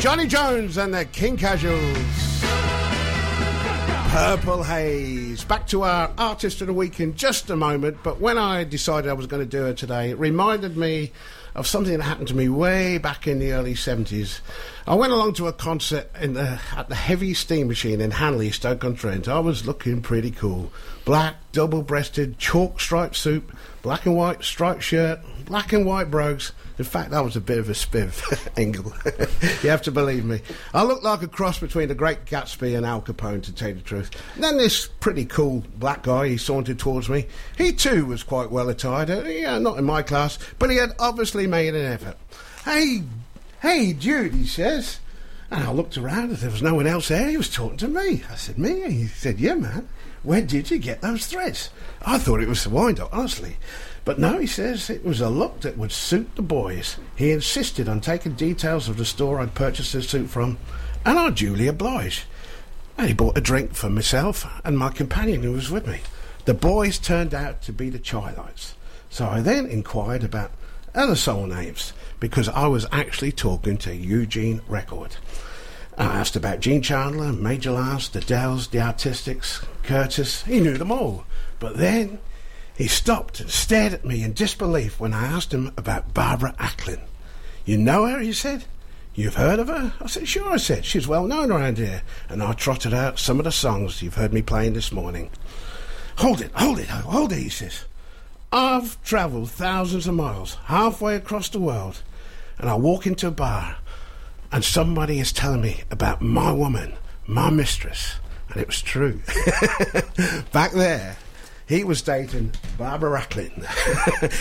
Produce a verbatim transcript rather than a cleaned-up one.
Johnny Jones and the King Casuals. Purple Haze. Back to our Artist of the Week in just a moment, but when I decided I was going to do it today, it reminded me of something that happened to me way back in the early seventies. I went along to a concert in the, at the Heavy Steam Machine in Hanley, Stoke-on-Trent. I was looking pretty cool. Black, double-breasted, chalk-striped suit, black and white striped shirt, black and white brogues. In fact, that was a bit of a spiv, Engel. You have to believe me. I looked like a cross between the Great Gatsby and Al Capone, to tell you the truth. And then this pretty cool black guy, he sauntered towards me. He too was quite well attired. Uh, yeah, not in my class, but he had obviously made an effort. Hey, hey, Jude, he says. And I looked around and there was no one else there. He was talking to me. I said, me? And he said, yeah, man. Where did you get those threads? I thought it was the wind-up, honestly. But no, he says, it was a look that would suit the boys. He insisted on taking details of the store I'd purchased the suit from, and I duly obliged. And he bought a drink for myself and my companion who was with me. The boys turned out to be the Chi-Lites. So I then inquired about other soul names, because I was actually talking to Eugene Record. I asked about Gene Chandler, Major Lance, the Dells, the Artistics, Curtis. He knew them all. But then he stopped and stared at me in disbelief when I asked him about Barbara Acklin. You know her, he said. You've heard of her? I said, sure, I said. She's well known around here. And I trotted out some of the songs you've heard me playing this morning. Hold it, hold it, hold it, he says. I've travelled thousands of miles, halfway across the world, and I walk into a bar, and somebody is telling me about my woman, my mistress. And it was true. Back there, he was dating Barbara Acklin.